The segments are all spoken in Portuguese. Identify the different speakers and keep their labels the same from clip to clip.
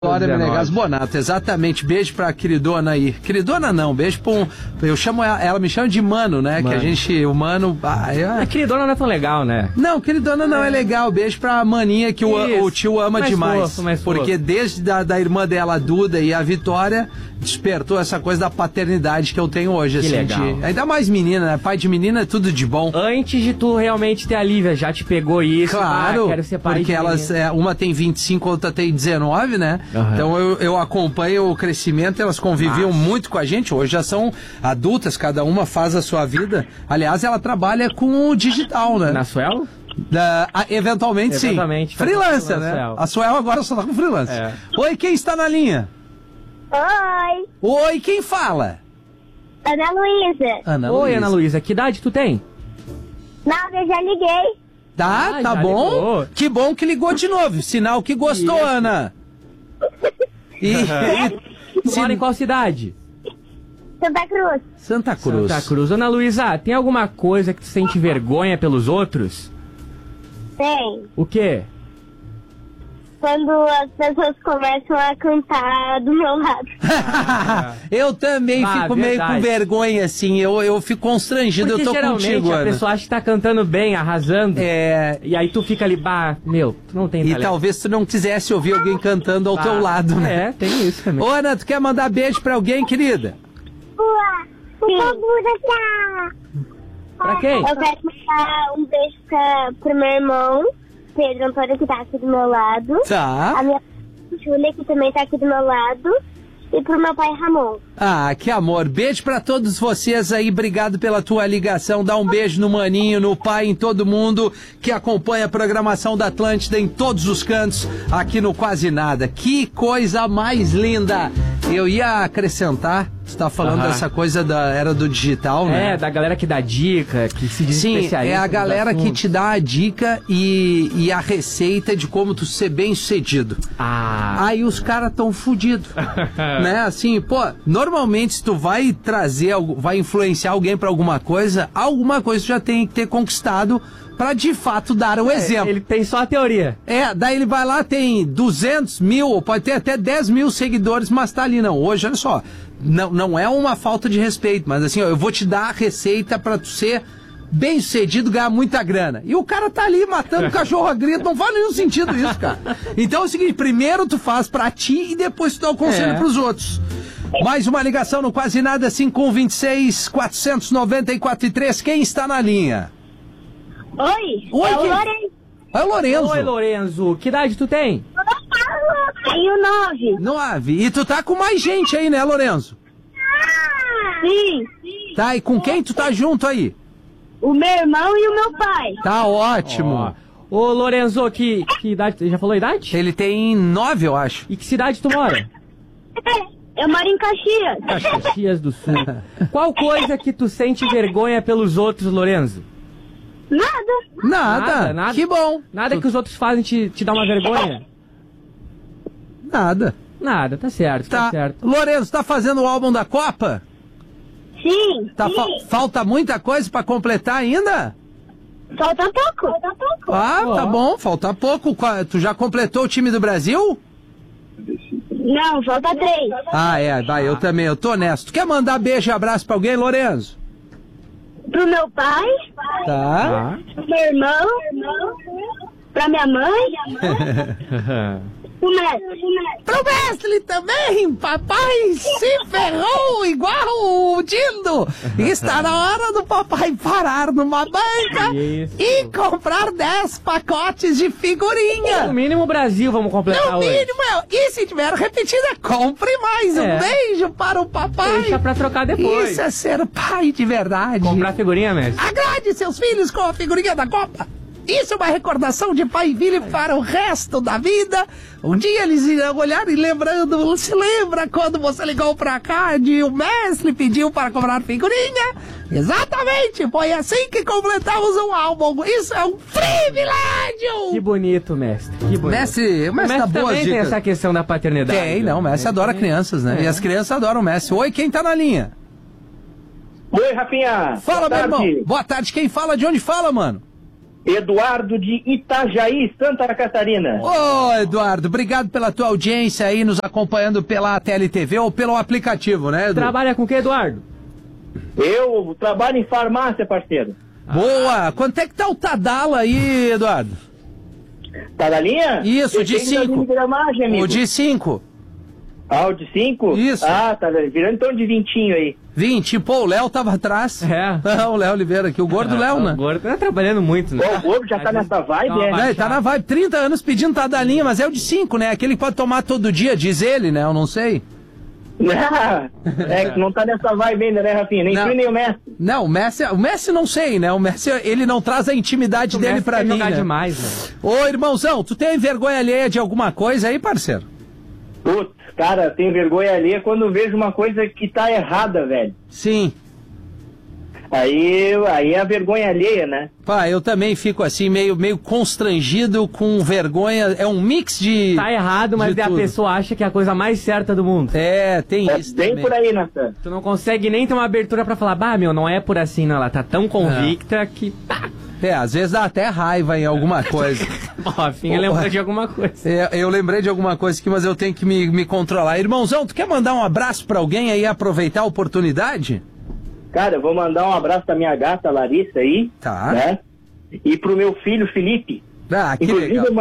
Speaker 1: Glória Menegas Bonato, exatamente. Beijo pra queridona aí. Queridona não, beijo pra um... Eu chamo ela me chama de mano, né? Mano. Que a gente, o mano...
Speaker 2: A queridona não é tão legal, né?
Speaker 1: Não, queridona não é legal. Beijo pra maninha que o tio ama mais demais.
Speaker 2: Fofo,
Speaker 1: porque desde da irmã dela, a Duda, e a Vitória, despertou essa coisa da paternidade que eu tenho hoje.
Speaker 2: Que
Speaker 1: assim,
Speaker 2: legal.
Speaker 1: Ainda mais menina, né? Pai de menina é tudo de bom.
Speaker 2: Antes de tu realmente ter a Lívia, já te pegou isso?
Speaker 1: Claro,
Speaker 2: quero ser pai
Speaker 1: porque
Speaker 2: de
Speaker 1: elas, uma tem 25, outra tem 19, né? Uhum. Então eu acompanho o crescimento, elas conviviam muito com a gente, hoje já são adultas, cada uma faz a sua vida. Aliás, ela trabalha com o digital, né?
Speaker 2: Na Suelo?
Speaker 1: Eventualmente, sim. Freelancer, né?
Speaker 2: Suel.
Speaker 1: A Suel agora só tá com freelancer. É. Oi, quem está na linha?
Speaker 3: Oi.
Speaker 1: Oi, quem fala?
Speaker 3: Ana Luísa.
Speaker 2: Oi, Ana Luísa, que idade tu tem?
Speaker 3: Não, eu já liguei.
Speaker 1: Tá bom. Ligou. Que bom que ligou de novo. Sinal que gostou, isso. Ana.
Speaker 2: Tu mora em qual cidade?
Speaker 3: Santa Cruz.
Speaker 1: Santa Cruz.
Speaker 2: Ana Luísa, tem alguma coisa que tu sente vergonha pelos outros?
Speaker 3: Tem.
Speaker 2: O quê?
Speaker 3: Quando as pessoas começam a cantar do meu lado.
Speaker 1: Eu também fico meio com vergonha, assim. Eu fico constrangido.
Speaker 2: Porque
Speaker 1: eu tô contigo,
Speaker 2: a
Speaker 1: Ana.
Speaker 2: pessoa acha que tá cantando bem, arrasando. E aí tu fica ali, tu não tem talento.
Speaker 1: E talvez tu não quisesse ouvir alguém cantando ao teu lado, né?
Speaker 2: Tem isso também.
Speaker 1: Ô, Ana, tu quer mandar beijo pra alguém, querida?
Speaker 2: Pra quem?
Speaker 3: Eu quero mandar um beijo pro meu irmão, Pedro Antônio, que tá aqui do meu lado.
Speaker 1: Tá.
Speaker 3: A minha Júlia, que também tá aqui do meu lado. E pro meu pai Ramon.
Speaker 1: Ah, que amor. Beijo pra todos vocês aí. Obrigado pela tua ligação. Dá um beijo no maninho, no pai, em todo mundo que acompanha a programação da Atlântida em todos os cantos aqui no Quase Nada. Que coisa mais linda. Eu ia acrescentar, você tá falando dessa coisa da era do digital, né?
Speaker 2: Da galera que dá dica, que se diz especialista.
Speaker 1: Sim, é a galera que te dá a dica e a receita de como tu ser bem sucedido. Aí os caras tão fudidos. Né? Assim, normalmente se tu vai vai influenciar alguém pra alguma coisa tu já tem que ter conquistado pra de fato dar o exemplo.
Speaker 2: Ele tem só a teoria.
Speaker 1: Daí ele vai lá, tem 200 mil, ou pode ter até 10 mil seguidores, mas tá ali, não. Hoje, olha só, não é uma falta de respeito, mas assim, eu vou te dar a receita pra tu ser bem sucedido, ganhar muita grana. E o cara tá ali matando o cachorro a grito, não faz nenhum sentido isso, cara. Então é o seguinte, primeiro tu faz pra ti e depois tu dá o conselho pros outros. Mais uma ligação no Quase Nada, 5126-494-3, quem está na linha?
Speaker 3: Oi, é o Lourenço.
Speaker 1: É o Lorenzo.
Speaker 2: Oi, Lorenzo. Que idade tu tem?
Speaker 3: Tenho 9.
Speaker 1: 9. E tu tá com mais gente aí, né, Lorenzo?
Speaker 3: Sim.
Speaker 1: Tá, e com quem tu tá junto aí?
Speaker 3: O meu irmão e o meu pai.
Speaker 1: Tá ótimo.
Speaker 2: Ô, Lorenzo, que idade? Já falou a idade?
Speaker 1: Ele tem 9, eu acho.
Speaker 2: E que cidade tu mora?
Speaker 3: Eu moro em Caxias.
Speaker 2: Caxias do Sul. Qual coisa que tu sente vergonha pelos outros, Lorenzo?
Speaker 1: Nada. Que bom.
Speaker 2: Nada que os outros fazem te dá uma vergonha?
Speaker 1: Nada,
Speaker 2: tá certo, tá certo.
Speaker 1: Lorenzo, tá fazendo o álbum da Copa?
Speaker 3: Sim.
Speaker 1: Falta muita coisa pra completar ainda?
Speaker 3: Falta pouco.
Speaker 1: Tá bom, falta pouco. Tu já completou o time do Brasil?
Speaker 3: Não, falta 3.
Speaker 1: Vai, eu também, eu tô honesto. Tu quer mandar beijo e abraço pra alguém, Lorenzo?
Speaker 3: Pro meu pai.
Speaker 1: Tá.
Speaker 3: Pro meu irmão. Pra minha mãe. Pro mestre.
Speaker 1: Pro mestre também, papai se ferrou igual o Dindo. Está na hora do papai parar numa banca e comprar 10 pacotes de figurinha.
Speaker 2: No mínimo Brasil, vamos completar hoje.
Speaker 1: No mínimo, e se tiver repetida, compre mais. Um beijo para o papai.
Speaker 2: Deixa pra trocar depois.
Speaker 1: Isso é ser pai de verdade.
Speaker 2: Comprar figurinha, mestre.
Speaker 1: Agrade seus filhos com a figurinha da Copa. Isso é uma recordação de pai e filho para o resto da vida. Um dia eles irão olhar e lembrando, se lembra quando você ligou pra cá e o mestre pediu para comprar figurinha? Exatamente, foi assim que completamos um álbum. Isso é um privilégio!
Speaker 2: Que bonito, mestre. Que bonito.
Speaker 1: O mestre tá boa
Speaker 2: também tem essa questão da paternidade.
Speaker 1: O mestre adora crianças, né? E as crianças adoram o mestre. Oi, quem tá na linha?
Speaker 4: Oi, Rafinha.
Speaker 1: Fala, meu irmão. Boa tarde, quem fala? De onde fala, mano?
Speaker 4: Eduardo de Itajaí, Santa Catarina.
Speaker 1: Ô, Eduardo, obrigado pela tua audiência aí, nos acompanhando pela TLTV ou pelo aplicativo, né, Edu?
Speaker 2: Trabalha com o que, Eduardo?
Speaker 4: Eu trabalho em farmácia, parceiro.
Speaker 1: Boa! Quanto é que tá o Tadala aí, Eduardo?
Speaker 4: Tá na linha?
Speaker 1: Isso, de
Speaker 4: Depende da
Speaker 1: 5.
Speaker 4: miligramagem, amigo.
Speaker 1: O de 5.
Speaker 4: Ah, o de 5?
Speaker 1: Isso.
Speaker 4: Ah, tá virando em torno de 20 aí.
Speaker 1: 20. Pô, o Léo tava atrás.
Speaker 2: É.
Speaker 1: O Léo Oliveira aqui, o gordo Léo, né?
Speaker 2: O gordo tá trabalhando muito, né?
Speaker 4: Pô, o gordo já tá nessa vibe,
Speaker 2: Dá uma
Speaker 4: né?
Speaker 1: Não, ele tá na vibe, 30 anos pedindo Tadalinha, mas é o de 5, né? Aquele que pode tomar todo dia, diz ele, né? Eu não sei.
Speaker 4: É que não tá nessa vibe ainda, né, Rafinha? Nem
Speaker 1: Não.
Speaker 4: tu nem o Messi.
Speaker 1: Não, o Messi não sei, né? O Messi, ele não traz a intimidade dele
Speaker 2: Messi
Speaker 1: pra
Speaker 2: quer
Speaker 1: mim,
Speaker 2: jogar
Speaker 1: né?
Speaker 2: demais, né?
Speaker 1: Ô, irmãozão, tu tem vergonha alheia de alguma coisa aí, parceiro?
Speaker 4: Putz, cara, tenho vergonha alheia quando vejo uma coisa que tá errada, velho.
Speaker 1: Sim.
Speaker 4: Aí é a vergonha alheia, né?
Speaker 1: Pá, eu também fico assim, meio constrangido, com vergonha. É um mix de...
Speaker 2: Tá errado, mas
Speaker 1: de
Speaker 2: a
Speaker 1: tudo.
Speaker 2: pessoa acha que é a coisa mais certa do mundo.
Speaker 1: É, tem
Speaker 4: É
Speaker 1: isso
Speaker 4: bem
Speaker 1: também.
Speaker 4: por aí, Natan.
Speaker 2: Tu não consegue nem ter uma abertura pra falar, bah, meu, não é por assim, não. Ela tá tão convicta que... Pá.
Speaker 1: É, às vezes dá até raiva em alguma coisa.
Speaker 2: Ó, Rafinha lembrou de alguma coisa.
Speaker 1: É, eu lembrei de alguma coisa aqui, mas eu tenho que me controlar. Irmãozão, tu quer mandar um abraço pra alguém aí e aproveitar a oportunidade?
Speaker 4: Cara, eu vou mandar um abraço pra minha gata Larissa aí,
Speaker 1: Tá.
Speaker 4: né? E pro meu filho Felipe.
Speaker 1: Ah, que
Speaker 4: Inclusive
Speaker 1: legal.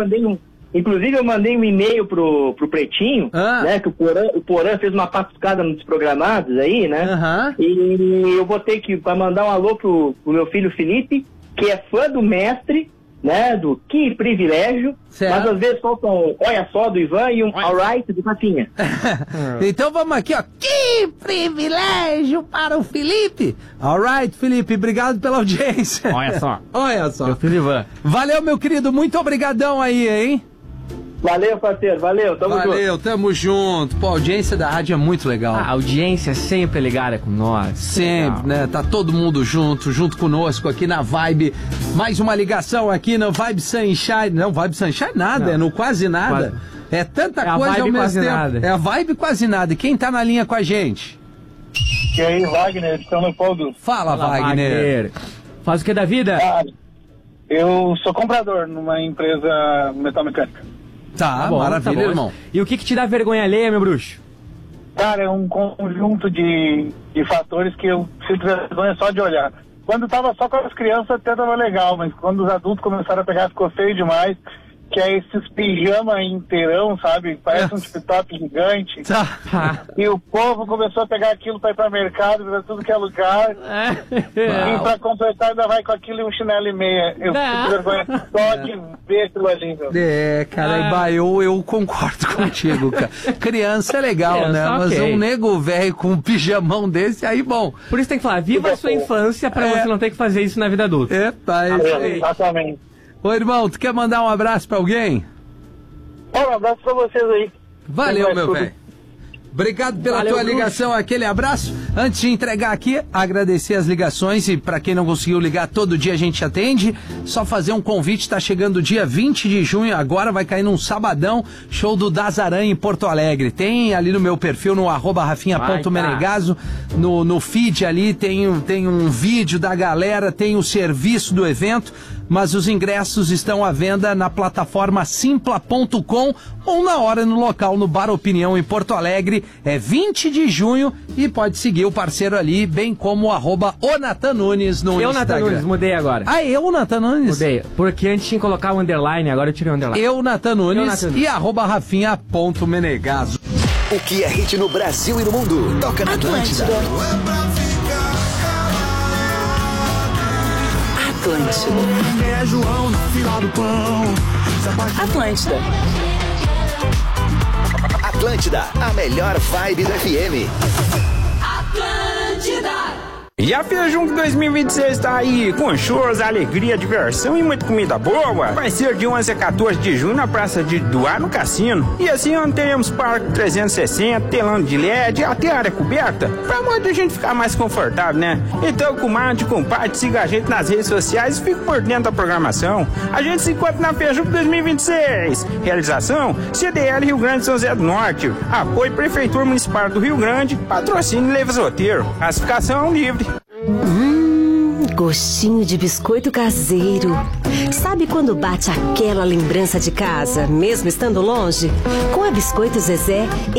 Speaker 4: eu mandei um e-mail pro Pretinho,
Speaker 1: Ah.
Speaker 4: né? Que o Porã fez uma patuscada nos programados aí, né?
Speaker 1: Aham.
Speaker 4: E eu botei que pra mandar um alô pro meu filho Felipe, que é fã do mestre, né? Do Que Privilégio.
Speaker 1: Certo.
Speaker 4: Mas às vezes faltam Olha Só do Ivan e um Alright do Rafinha.
Speaker 1: Então vamos aqui, ó. Que privilégio para o Felipe. Alright, Felipe, obrigado pela audiência.
Speaker 2: Olha só.
Speaker 1: Olha só.
Speaker 2: Meu filho Ivan.
Speaker 1: Valeu, meu querido, muito obrigadão aí, hein?
Speaker 4: Valeu, parceiro. Valeu. Tamo junto.
Speaker 1: Valeu, tamo junto. Pô, a audiência da rádio é muito legal.
Speaker 2: A audiência sempre ligada com nós.
Speaker 1: Sempre,
Speaker 2: Legal.
Speaker 1: né? Tá todo mundo junto conosco aqui na Vibe. Mais uma ligação aqui no Vibe Sunshine. Não, Vibe Sunshine nada,
Speaker 2: Não.
Speaker 1: é no quase nada.
Speaker 2: Quase.
Speaker 1: É tanta
Speaker 2: É a
Speaker 1: coisa
Speaker 2: Vibe
Speaker 1: ao mesmo
Speaker 2: quase
Speaker 1: tempo.
Speaker 2: nada.
Speaker 1: É a Vibe quase nada. E quem tá na linha com a gente?
Speaker 5: E aí, Wagner, estão no fogo?
Speaker 1: Fala,
Speaker 2: Fala,
Speaker 1: Wagner.
Speaker 2: Faz o que da vida?
Speaker 5: Ah, eu sou comprador numa empresa metalmecânica.
Speaker 1: Tá,
Speaker 2: bom,
Speaker 1: maravilha,
Speaker 2: tá bom.
Speaker 1: irmão.
Speaker 2: E o que te dá vergonha alheia, meu bruxo?
Speaker 5: Cara, é um conjunto de fatores que eu sinto vergonha só de olhar. Quando tava só com as crianças até tava legal, mas quando os adultos começaram a pegar ficou feio demais. Que é esses pijama inteirão, sabe? Parece um tip-top gigante.
Speaker 1: Tá.
Speaker 5: E o povo começou a pegar aquilo pra ir pra mercado, pra tudo que é lugar. E pra completar ainda vai com aquilo e um chinelo e meia. Eu fico vergonha só de ver aquilo ali, meu.
Speaker 1: É, cara, bah, eu concordo contigo, cara. Criança é legal,
Speaker 2: Criança,
Speaker 1: né? Mas
Speaker 2: ok.
Speaker 1: um nego velho com um pijamão desse, aí bom.
Speaker 2: Por isso tem que falar, viva a sua infância pra você não ter que fazer isso na vida adulta.
Speaker 1: Epa, é isso aí.
Speaker 5: Exatamente.
Speaker 1: Ô, irmão, tu quer mandar um abraço pra alguém?
Speaker 5: Um abraço pra vocês aí.
Speaker 1: Valeu, meu velho. Obrigado pela
Speaker 2: Valeu,
Speaker 1: tua
Speaker 2: Bruxo.
Speaker 1: ligação, aquele abraço. Antes de entregar aqui, agradecer as ligações e para quem não conseguiu ligar, todo dia a gente atende. Só fazer um convite, tá chegando o dia 20 de junho, agora vai cair num sabadão, show do Dazaran em Porto Alegre. Tem ali no meu perfil, no @rafinha.menegaso, no feed ali, tem um vídeo da galera, tem o serviço do evento, mas os ingressos estão à venda na plataforma simpla.com ou na hora no local, no Bar Opinião em Porto Alegre. É 20 de junho e pode seguir o parceiro ali, bem como o Natan Nunes no
Speaker 2: Eu,
Speaker 1: Instagram.
Speaker 2: Natan Nunes, mudei agora.
Speaker 1: Ah, eu, Natan Nunes?
Speaker 2: Mudei. Porque antes tinha que colocar o underline, agora eu tirei o underline.
Speaker 1: Eu, Natan Nunes,
Speaker 2: Natan Nunes.
Speaker 1: e @rafinha.menegaso.
Speaker 6: O que é hit no Brasil e no mundo? Toca na Atlântida.
Speaker 7: É João na fila do pão.
Speaker 8: Atlântida.
Speaker 6: Atlântida, a melhor vibe do FM.
Speaker 9: E a Feijunque 2026 tá aí, com shows, alegria, diversão e muita comida boa. Vai ser de 11 a 14 de junho na Praça de Doar, no Cassino. E assim onde teremos parque 360, telão de LED, até área coberta, pra muita gente ficar mais confortável, né? Então, comadre, compadre, siga a gente nas redes sociais e fique por dentro da programação. A gente se encontra na Feijunque 2026. Realização, CDL Rio Grande São José do Norte. Apoio Prefeitura Municipal do Rio Grande. Patrocínio Leves Roteiro. Classificação livre.
Speaker 10: gostinho de biscoito caseiro. Sabe quando bate aquela lembrança de casa, mesmo estando longe? Com a Biscoito Zezé,